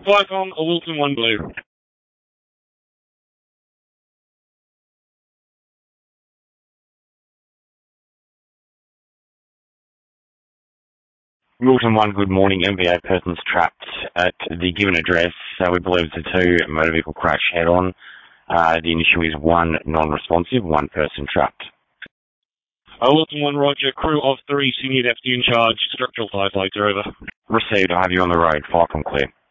Flycom, a Wilson 1 Blue. Wilton 1, good morning. MVA persons trapped at the given address. We believe it's a two motor vehicle crash head-on. The initial is one non-responsive, one person trapped. Wilton 1 Roger, crew of 3, senior deputy in charge, structural firefighters, over. Received, I have you on the road. Flycom clear.